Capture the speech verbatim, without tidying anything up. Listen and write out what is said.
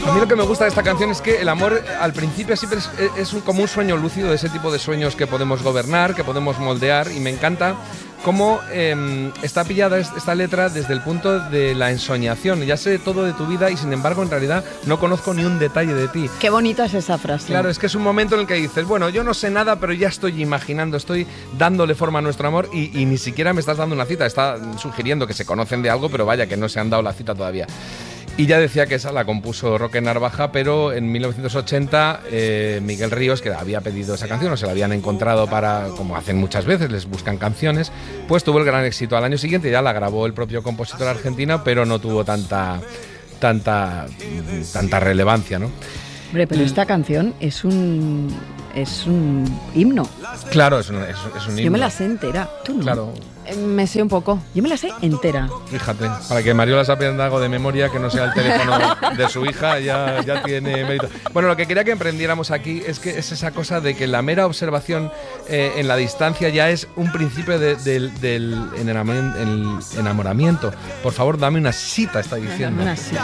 A mí lo que me gusta de esta canción es que el amor al principio siempre es, es un, como un sueño lúcido, de ese tipo de sueños que podemos gobernar, que podemos moldear, y me encanta cómo eh, está pillada esta letra desde el punto de la ensoñación. Ya sé todo de tu vida y sin embargo en realidad no conozco ni un detalle de ti. Qué bonita es esa frase. Claro, es que es un momento en el que dices, bueno, yo no sé nada, pero ya estoy imaginando, estoy dándole forma a nuestro amor y, y ni siquiera me estás dando una cita, está sugiriendo que se conocen de algo, pero vaya, que no se han dado la cita todavía. Y ya decía que esa la compuso Roque Narvaja, pero en mil novecientos ochenta eh, Miguel Ríos, que había pedido esa canción, o se la habían encontrado para, como hacen muchas veces, les buscan canciones, pues tuvo el gran éxito. Al año siguiente ya la grabó el propio compositor argentino, pero no tuvo tanta, tanta, tanta relevancia, ¿no? Hombre, pero esta canción es un es un himno. Claro, es un, es, es un himno. Yo me la sé entera. ¿Tú no? Claro. Eh, me sé un poco. Yo me la sé entera. Fíjate, para que Mariola se aprenda algo de memoria, que no sea el teléfono de su hija, ya, ya tiene mérito. Bueno, lo que quería que emprendiéramos aquí es que es esa cosa de que la mera observación eh, en la distancia ya es un principio de, de, del enamoramiento. Por favor, dame una cita, está diciendo. Dame una cita.